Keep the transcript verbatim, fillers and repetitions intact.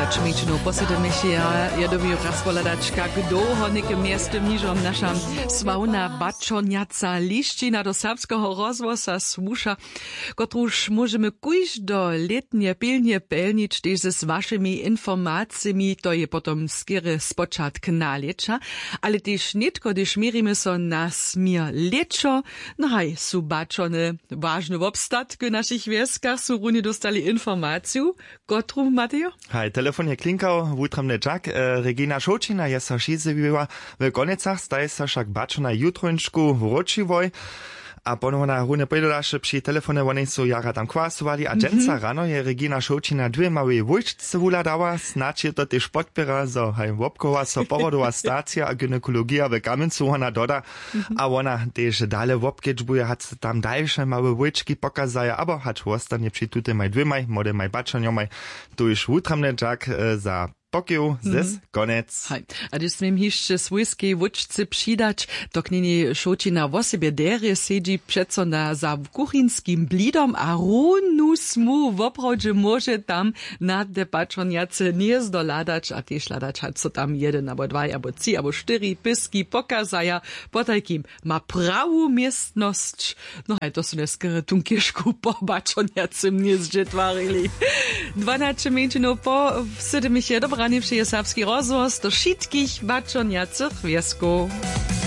dwanaście minut po siedem ja dobiję rozpoladać, jak długo niekim miastem niżom nasza sławna baczoniaca liścina do serbskiego rozwosa słusza, którąż możemy kujść do letnie pilnie pełnić też z waszymi informacjami, to je potom skiery spoczatk na lecza, ale też nie tylko, gdyż mierimy so na smier leczo, no haj, su baczone ważne obstatki w naszych wioskach, su runie dostali informację, Gotru, Mateo? Hej, telefon je klinkał, wutramny Jack, e, Regina Šočina je sa šizebiła w Konecach, staje sa však bačona jutrończku w Ročivoj, a ponovna rune pojdodaše przy telefonie one su jara tam kwasovali, a dženca mm-hmm. rano je Regina Šočina dwie małe wujčce wuladała, znaczy to też podpiera, so hej, wopkowa, so porodowá stacja a gynekologia w Kamencu ona doda, mm-hmm. a ona też dalej wopkedžbuje, hat tam dalsze małe wujčki pokazaja, aber hat ostanie przy tutaj maj dwie maj, mode maj bačonjomaj, tu już wutramny Jack e, za Pokiu, zes, mm. konec. Hej. A když smiem jeszcze swojskiej wódźce przydać, to knini Šočina w osobie derie siedzi przeco na za kuchinskim blidom, a runu smu w oprawdzie może tam na te paczoniace nie zdoladać, a też ladać hat co tam jeden, albo dwaj, albo trzy, albo cztery pyski pokazaja, po takim ma prawu miestność. No hej, to są neskere tunkieszku po paczoniacym nie zdzietwarili. dwanaście minut po siedem dobra. Rani przy serbski rozwoz do wszystkich baczoniacych wiesków.